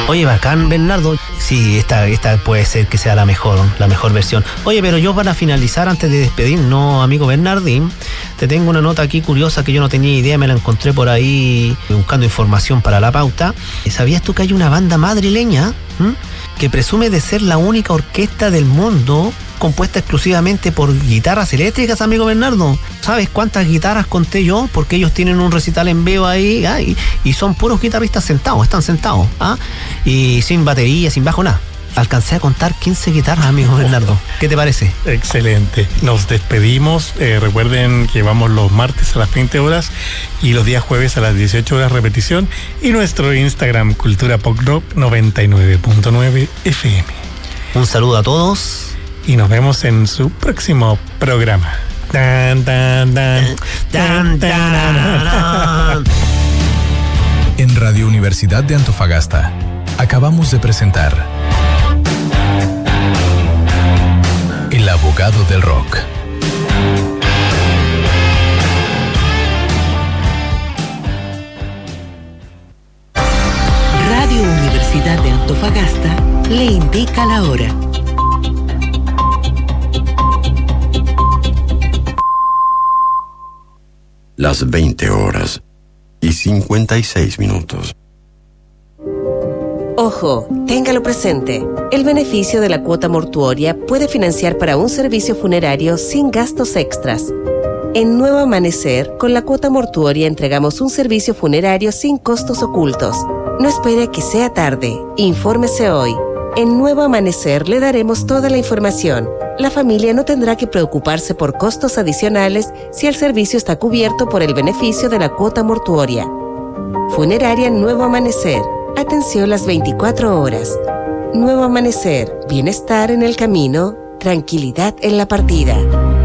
Oye, bacán, Bernardo. Sí, esta puede ser que sea la mejor versión. Oye, pero yo para finalizar, antes de despedirnos, amigo Bernardín, te tengo una nota aquí curiosa que yo no tenía idea, me la encontré por ahí buscando información para la pauta. ¿Sabías tú que hay una banda madrileña que presume de ser la única orquesta del mundo compuesta exclusivamente por guitarras eléctricas, amigo Bernardo? ¿Sabes cuántas guitarras conté yo? Porque ellos tienen un recital en vivo ahí, y son puros guitarristas sentados, están sentados, y sin batería, sin bajo, nada. Alcancé a contar 15 guitarras, amigo Bernardo. ¿Qué te parece? Excelente. Nos despedimos. Recuerden que vamos los martes a las 20 horas y los días jueves a las 18 horas repetición. Y nuestro Instagram, Cultura Pop Rock 99.9 FM. Un saludo a todos. Y nos vemos en su próximo programa. Dan, dan, dan. Dan, dan. En Radio Universidad de Antofagasta acabamos de presentar El Abogado del Rock. Radio Universidad de Antofagasta le indica la hora. Las 20 horas y 56 minutos. Ojo, téngalo presente. El beneficio de la cuota mortuoria puede financiar para un servicio funerario sin gastos extras. En Nuevo Amanecer, con la cuota mortuoria entregamos un servicio funerario sin costos ocultos. No espere a que sea tarde. Infórmese hoy. En Nuevo Amanecer le daremos toda la información. La familia no tendrá que preocuparse por costos adicionales si el servicio está cubierto por el beneficio de la cuota mortuoria. Funeraria Nuevo Amanecer. Atención las 24 horas. Nuevo Amanecer. Bienestar en el camino, tranquilidad en la partida.